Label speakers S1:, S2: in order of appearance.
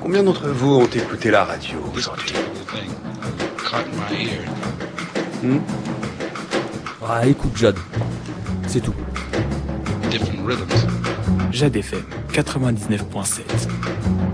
S1: Combien d'entre vous ont écouté la radio aujourd'hui?
S2: Ah, écoute Jade, c'est tout.
S3: Jade FM 99.7.